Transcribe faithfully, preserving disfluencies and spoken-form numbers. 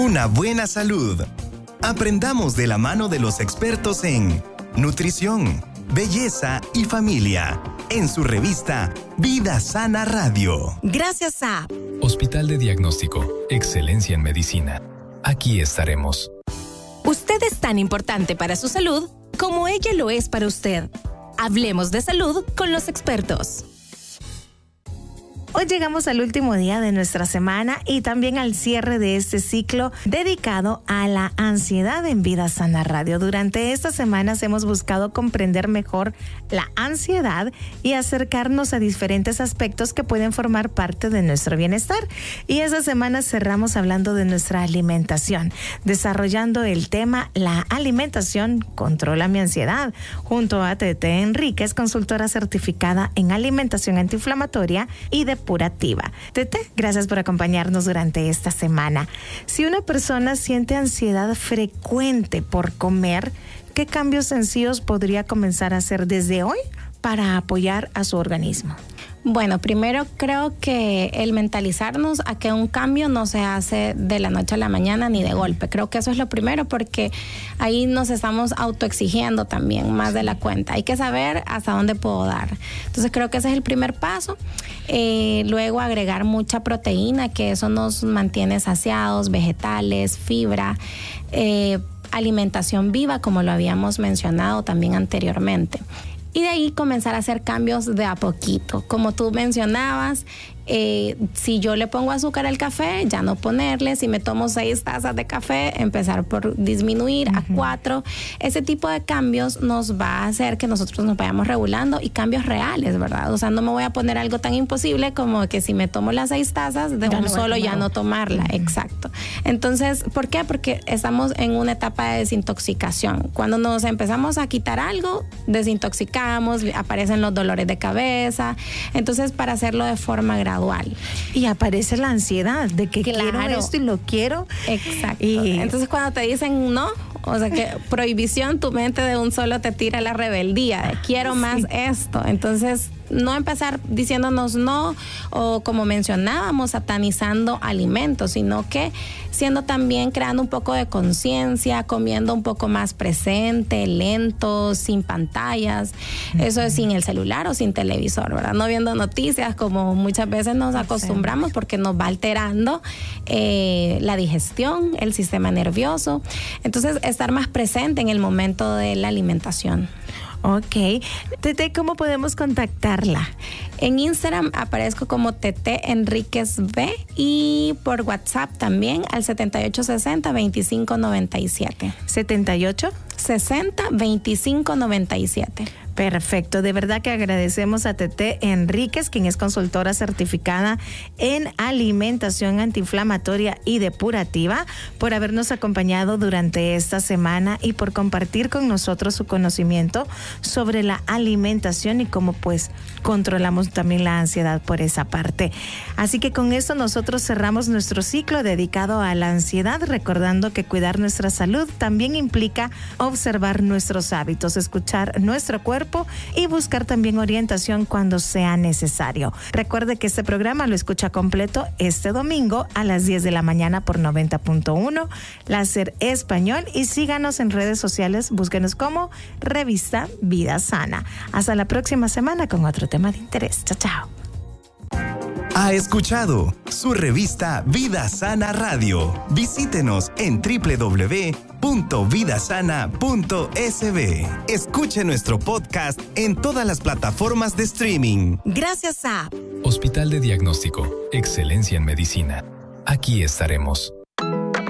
Una buena salud. Aprendamos de la mano de los expertos en nutrición, belleza y familia, en su revista Vida Sana Radio. Gracias a Hospital de Diagnóstico, Excelencia en Medicina. Aquí estaremos. Usted es tan importante para su salud como ella lo es para usted. Hablemos de salud con los expertos. Hoy llegamos al último día de nuestra semana y también al cierre de este ciclo dedicado a la ansiedad en Vida Sana Radio. Durante estas semanas hemos buscado comprender mejor la ansiedad y acercarnos a diferentes aspectos que pueden formar parte de nuestro bienestar. Y esta semana cerramos hablando de nuestra alimentación, desarrollando el tema La alimentación controla mi ansiedad, junto a Tete Enríquez, consultora certificada en alimentación antiinflamatoria y de depurativa. Tete, gracias por acompañarnos durante esta semana. Si una persona siente ansiedad frecuente por comer, ¿qué cambios sencillos podría comenzar a hacer desde hoy para apoyar a su organismo? Bueno, primero creo que el mentalizarnos a que un cambio no se hace de la noche a la mañana ni de golpe. Creo que eso es lo primero, porque ahí nos estamos autoexigiendo también más de la cuenta. Hay que saber hasta dónde puedo dar. Entonces creo que ese es el primer paso. Eh, luego agregar mucha proteína, que eso nos mantiene saciados, vegetales, fibra, eh, alimentación viva, como lo habíamos mencionado también anteriormente. Y de ahí comenzar a hacer cambios de a poquito. Como tú mencionabas, eh, si yo le pongo azúcar al café, ya no ponerle. Si me tomo seis tazas de café, empezar por disminuir uh-huh. a cuatro. Ese tipo de cambios nos va a hacer que nosotros nos vayamos regulando, y cambios reales, ¿verdad? O sea, no me voy a poner algo tan imposible como que si me tomo las seis tazas, de ya un no solo ya no tomarla. Uh-huh. Exacto. Entonces, ¿por qué? Porque estamos en una etapa de desintoxicación. Cuando nos empezamos a quitar algo, desintoxicamos, aparecen los dolores de cabeza. Entonces, para hacerlo de forma gradual. Y aparece la ansiedad de que claro. quiero esto y lo quiero. Exacto. Y entonces, cuando te dicen no, o sea que prohibición, tu mente de un solo te tira la rebeldía de quiero más sí. esto. Entonces, no empezar diciéndonos no, o como mencionábamos, satanizando alimentos, sino que siendo también creando un poco de conciencia, comiendo un poco más presente, lento, sin pantallas, uh-huh. eso es sin el celular o sin televisor, ¿verdad? No viendo noticias como muchas veces nos acostumbramos, porque nos va alterando eh, la digestión, el sistema nervioso. Entonces, estar más presente en el momento de la alimentación. Ok. Tete, ¿cómo podemos contactarla? En Instagram aparezco como Tete Enríquez B, y por WhatsApp también al setenta y ocho sesenta veinticinco noventa y siete. ¿setenta y ocho? sesenta veinticinco noventa y siete. Perfecto, de verdad que agradecemos a Tete Enríquez, quien es consultora certificada en alimentación antiinflamatoria y depurativa, por habernos acompañado durante esta semana y por compartir con nosotros su conocimiento sobre la alimentación y cómo pues controlamos también la ansiedad por esa parte. Así que con esto nosotros cerramos nuestro ciclo dedicado a la ansiedad, recordando que cuidar nuestra salud también implica observar nuestros hábitos, escuchar nuestro cuerpo y buscar también orientación cuando sea necesario. Recuerde que este programa lo escucha completo este domingo a las diez de la mañana por noventa punto uno Láser Español, y síganos en redes sociales, búsquenos como Revista Vida Sana. Hasta la próxima semana con otro tema de interés. Chao, chao. Ha escuchado su revista Vida Sana Radio. Visítenos en doble u doble u doble u punto vida sana punto s b. Escuche nuestro podcast en todas las plataformas de streaming. Gracias a Hospital de Diagnóstico, Excelencia en Medicina. Aquí estaremos.